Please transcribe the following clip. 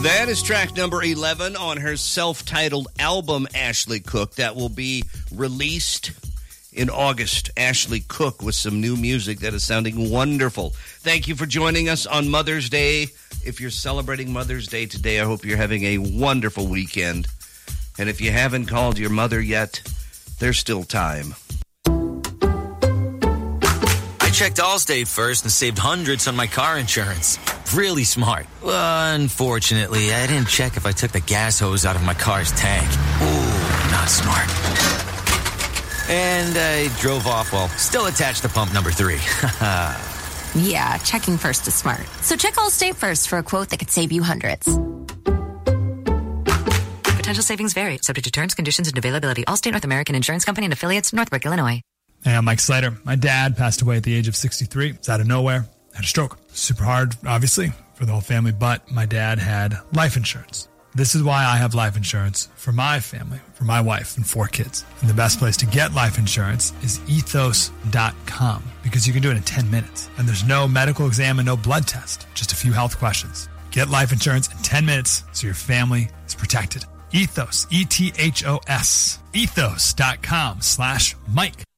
That is track number 11 on her self-titled album, Ashley Cook, that will be released in August. Ashley Cook with some new music that is sounding wonderful. Thank you for joining us on Mother's Day. If you're celebrating Mother's Day today, I hope you're having a wonderful weekend. And if you haven't called your mother yet, there's still time. I checked Allstate first and saved hundreds on my car insurance. Really smart. Unfortunately, I didn't check if I took the gas hose out of my car's tank. Ooh, not smart. And I drove off while still attached to pump number 3. Yeah, checking first is smart. So check Allstate first for a quote that could save you hundreds. Potential savings vary, subject to terms, conditions, and availability. Allstate North American Insurance Company and affiliates, Northbrook, Illinois. Hey, I'm Mike Slater. My dad passed away at the age of 63. It's out of nowhere. Had a stroke. Super hard, obviously, for the whole family, but my dad had life insurance. This is why I have life insurance for my family, for my wife and 4 kids. And the best place to get life insurance is ethos.com, because you can do it in 10 minutes. And there's no medical exam and no blood test, just a few health questions. Get life insurance in 10 minutes so your family is protected. Ethos, E-T-H-O-S, ethos.com/Mike.